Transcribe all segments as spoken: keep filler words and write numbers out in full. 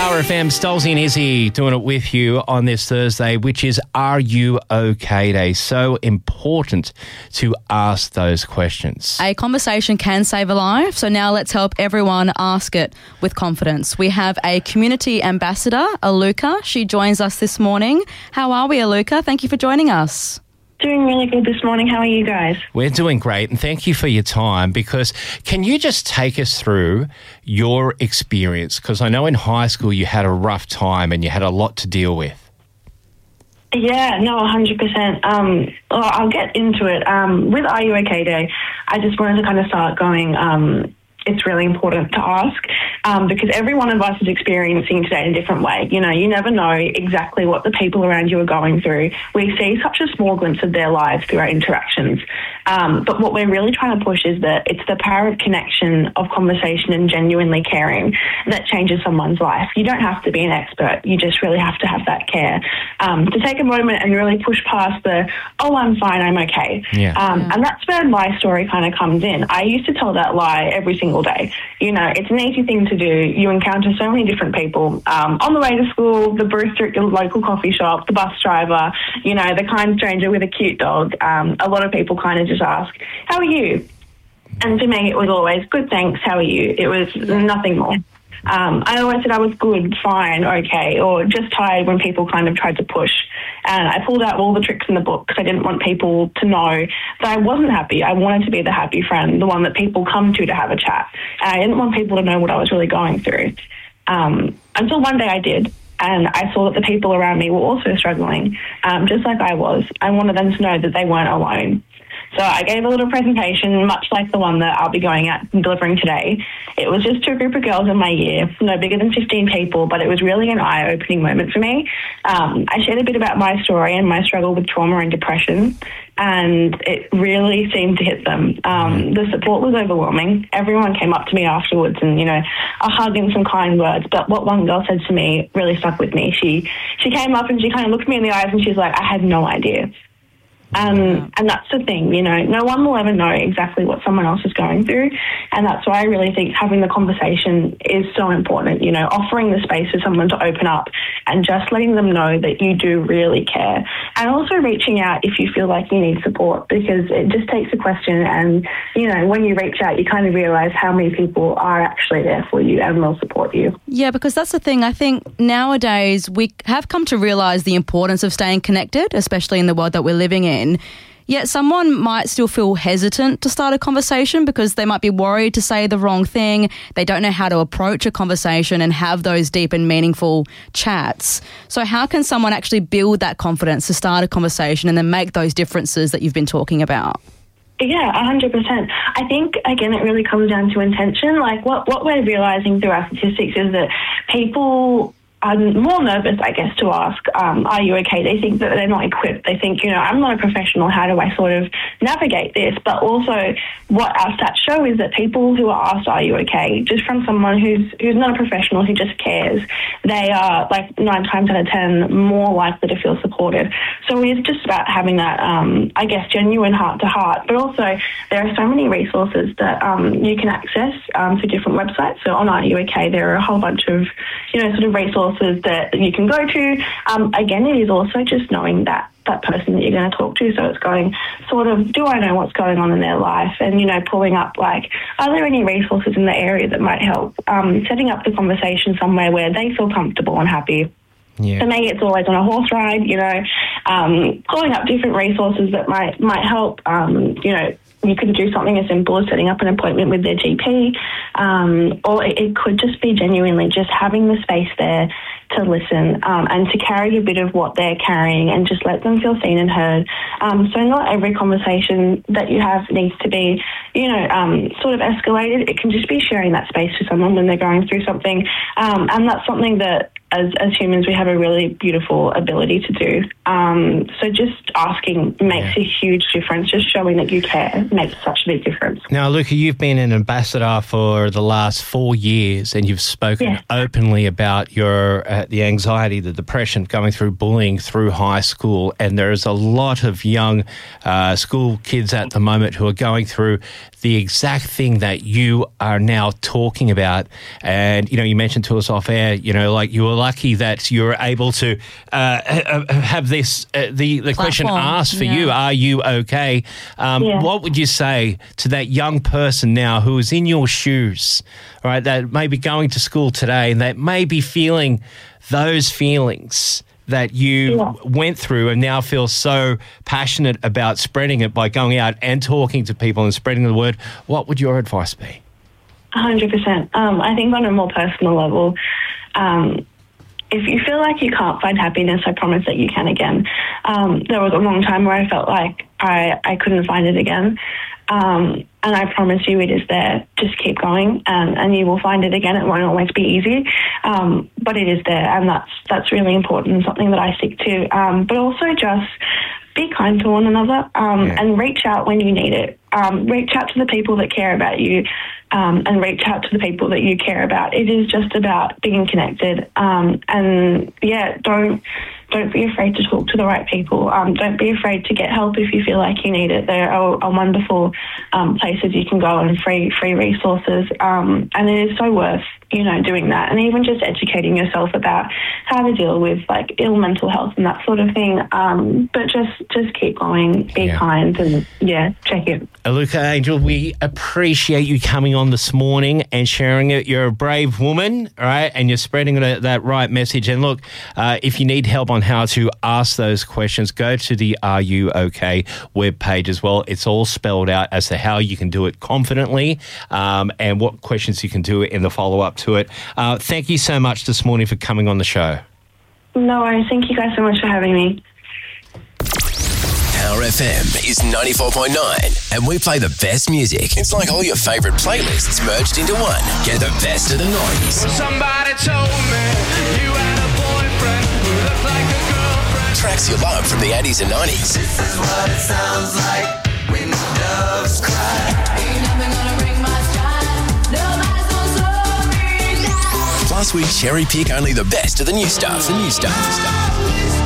Power F M, Stolzy and Izzy doing it with you on this Thursday, which is Are You OK Day. So important to ask those questions. A conversation can save a life, so now let's help everyone ask it with confidence. We have a community ambassador, Aluka. She joins us this morning. How are we, Aluka? Thank you for joining us. Doing really good this morning. How are you guys? We're doing great, and thank you for your time, because can you just take us through your experience? Because I know in high school you had a rough time and you had a lot to deal with. Yeah, no, one hundred percent. Um, well, I'll get into it. Um, with Are You OK Day, I just wanted to kind of start going, um, it's really important to ask um, because every one of us is experiencing today in a different way. You know, you never know exactly what the people around you are going through. We see such a small glimpse of their lives through our interactions. Um, but what we're really trying to push is that it's the power of connection, of conversation and genuinely caring that changes someone's life. You don't have to be an expert. You just really have to have that care um, to take a moment and really push past the, oh, I'm fine, I'm okay. Yeah. Um, Yeah. And that's where my story kind of comes in. I used to tell that lie every single day. You know, it's an easy thing to do. You encounter so many different people um, on the way to school, the barista at your local coffee shop, the bus driver, you know, the kind stranger with a cute dog. Um, a lot of people kind of just ask, how are you? And to me, it was always, good, thanks, how are you? It was nothing more. Um, I always said I was good, fine, okay, or just tired when people kind of tried to push. And I pulled out all the tricks in the book because I didn't want people to know that I wasn't happy. I wanted to be the happy friend, the one that people come to to have a chat. And I didn't want people to know what I was really going through. Um, until one day I did. And I saw that the people around me were also struggling, um, just like I was. I wanted them to know that they weren't alone. So I gave a little presentation, much like the one that I'll be going out and delivering today. It was just to a group of girls in my year, no bigger than fifteen people, but it was really an eye-opening moment for me. Um, I shared a bit about my story and my struggle with trauma and depression, and it really seemed to hit them. Um, the support was overwhelming. Everyone came up to me afterwards and, you know, a hug and some kind words. But what one girl said to me really stuck with me. She, she came up and she kind of looked me in the eyes and she's like, I had no idea. Um, yeah. And that's the thing, you know, no one will ever know exactly what someone else is going through. And that's why I really think having the conversation is so important, you know, offering the space for someone to open up and just letting them know that you do really care. And also reaching out if you feel like you need support, because it just takes a question. And, you know, when you reach out, you kind of realise how many people are actually there for you and will support you. Yeah, because that's the thing. I think nowadays we have come to realise the importance of staying connected, especially in the world that we're living in. Yet someone might still feel hesitant to start a conversation because they might be worried to say the wrong thing. They don't know how to approach a conversation and have those deep and meaningful chats. So how can someone actually build that confidence to start a conversation and then make those differences that you've been talking about? Yeah, one hundred percent. I think, again, it really comes down to intention. Like what, what we're realising through our statistics is that people I'm more nervous, I guess, to ask, um, are you okay? They think that they're not equipped. They think, you know, I'm not a professional. How do I sort of navigate this? But also what our stats show is that people who are asked, are you okay? Just from someone who's who's not a professional, who just cares, they are like nine times out of ten more likely to feel supported. So it's just about having that, um, I guess, genuine heart to heart. But also there are so many resources that um, you can access um, through different websites. So on Are You OK, there are a whole bunch of, you know, sort of resources that you can go to. Um, again, it is also just knowing that that person that you're going to talk to. So it's going sort of, do I know what's going on in their life? And, you know, pulling up like, are there any resources in the area that might help? Um, setting up the conversation somewhere where they feel comfortable and happy. Yeah. For me, it's always on a horse ride, you know, um, calling up different resources that might, might help, um, you know, you could do something as simple as setting up an appointment with their G P, um, or it, it could just be genuinely just having the space there to listen um, and to carry a bit of what they're carrying and just let them feel seen and heard. Um, so not every conversation that you have needs to be, you know, um, sort of escalated. It can just be sharing that space to someone when they're going through something. Um, and that's something that as, as humans, we have a really beautiful ability to do. Um, so just asking makes yeah. a huge difference. Just showing that you care makes such a big difference. Now, Luca, you've been an ambassador for the last four years and you've spoken yeah. openly about your uh, the anxiety, the depression, going through bullying through high school. And there's a lot of young uh, school kids at the moment who are going through the exact thing that you are now talking about. And, you know, you mentioned to us off air, you know, like you were lucky that you were able to uh, have this, uh, the, the question asked for yeah. you, are you okay? Um, yeah. What would you say to that young person now who is in your shoes, right, that may be going to school today and that may be feeling those feelings that you yeah. went through and now feel so passionate about spreading it by going out and talking to people and spreading the word? What would your advice be? one hundred percent. Um, I think on a more personal level, um, if you feel like you can't find happiness, I promise that you can again. Um, there was a long time where I felt like I, I couldn't find it again. Um, and I promise you it is there. Just keep going and, and you will find it again. It won't always be easy, um, but it is there, and that's that's really important and something that I stick to. Um, but also just be kind to one another um, yeah. and reach out when you need it. Um, reach out to the people that care about you um, and reach out to the people that you care about. It is just about being connected. Um, and, yeah, don't... Don't be afraid to talk to the right people. Um, don't be afraid to get help if you feel like you need it. There are, are wonderful um, places you can go and free free resources. Um, and it is so worth, you know, doing that. And even just educating yourself about how to deal with, like, ill mental health and that sort of thing. Um, but just, just keep going, be yeah. kind, and, yeah, check in. Luca Angel, we appreciate you coming on this morning and sharing it. You're a brave woman, right? And you're spreading that, that right message. And look, uh, if you need help on how to ask those questions, go to the Are You OK webpage as well. It's all spelled out as to how you can do it confidently um, and what questions you can do in the follow-up to it. Uh, thank you so much this morning for coming on the show. No worries. Thank you guys so much for having me. Power F M is ninety-four point nine and we play the best music. It's like all your favourite playlists merged into one. Get the best of the noise. Somebody told me you had a boyfriend who looked like a girlfriend. Tracks you love from the eighties and nineties. This is what it sounds like when doves cry. Ain't nothing gonna break my stride. Nobody's gonna slow me down. Plus we cherry pick only the best of the new stuff. The new stuff. stuff.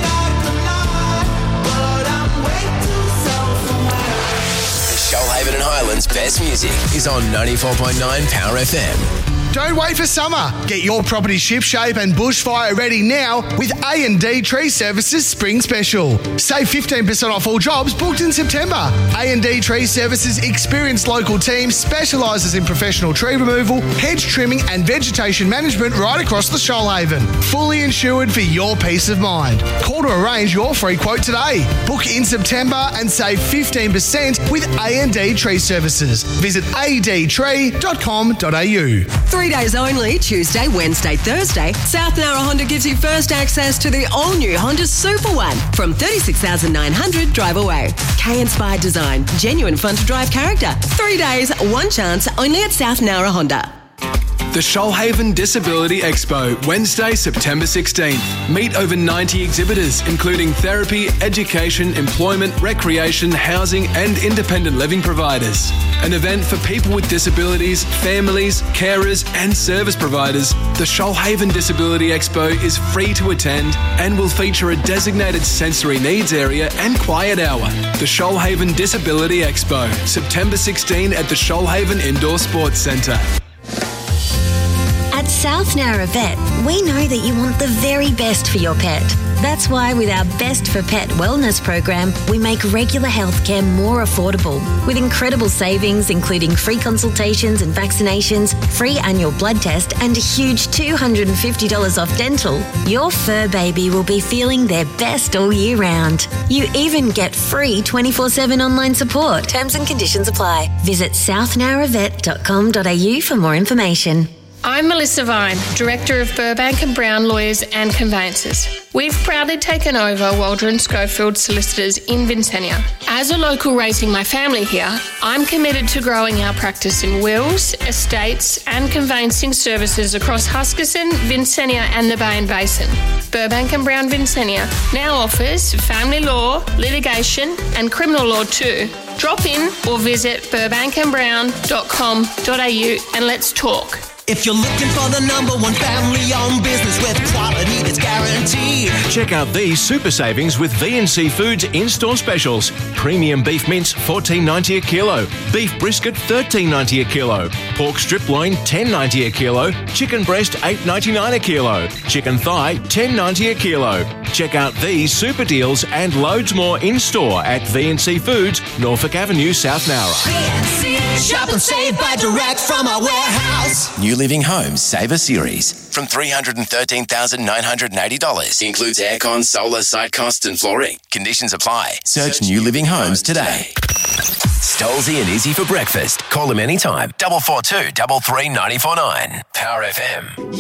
Shoalhaven and Highlands' best music is on ninety-four point nine Power F M. Don't wait for summer. Get your property shipshape and bushfire ready now with A and D Tree Services Spring Special. Save fifteen percent off all jobs booked in September. A and D Tree Services' experienced local team specialises in professional tree removal, hedge trimming and vegetation management right across the Shoalhaven. Fully insured for your peace of mind. Call to arrange your free quote today. Book in September and save fifteen percent with A and D Tree Services. Visit a d tree dot com dot a u. Three days only, Tuesday, Wednesday, Thursday, South Nowra Honda gives you first access to the all-new Honda Super One from thirty-six thousand nine hundred drive away. K-inspired design, genuine fun-to-drive character. Three days, one chance, only at South Nowra Honda. The Shoalhaven Disability Expo, Wednesday, September sixteenth. Meet over ninety exhibitors, including therapy, education, employment, recreation, housing and independent living providers. An event for people with disabilities, families, carers and service providers. The Shoalhaven Disability Expo is free to attend and will feature a designated sensory needs area and quiet hour. The Shoalhaven Disability Expo, September sixteenth at the Shoalhaven Indoor Sports Centre. At South Nowra Vet, we know that you want the very best for your pet. That's why with our Best for Pet wellness program, we make regular healthcare more affordable. With incredible savings, including free consultations and vaccinations, free annual blood test and a huge two hundred fifty dollars off dental, your fur baby will be feeling their best all year round. You even get free twenty-four seven online support. Terms and conditions apply. Visit south nowra vet dot com dot a u for more information. I'm Melissa Vine, Director of Burbank and Brown Lawyers and Conveyancers. We've proudly taken over Waldron Schofield Solicitors in Vincennia. As a local raising my family here, I'm committed to growing our practice in wills, estates and conveyancing services across Huskisson, Vincennia and the Bay and Basin. Burbank and Brown Vincennia now offers family law, litigation and criminal law too. Drop in or visit burbank and brown dot com dot a u and let's talk. If you're looking for the number one family-owned business with quality that's guaranteed. Check out these super savings with V and C Foods in-store specials. Premium beef mince fourteen ninety a kilo, beef brisket thirteen ninety a kilo, pork strip loin ten ninety a kilo, chicken breast eight ninety-nine a kilo, chicken thigh ten ninety a kilo. Check out these super deals and loads more in-store at V and C Foods, Norfolk Avenue, South Nowra. V and C, shop and save by direct from our warehouse. New Living Homes Saver Series from three hundred thirteen thousand nine hundred eighty dollars. Includes aircon, solar, site costs and flooring. Conditions apply. Search New Living Homes today. Stolzy and Izzy for breakfast. Call them anytime. double four two, double three, nine four nine. Power F M.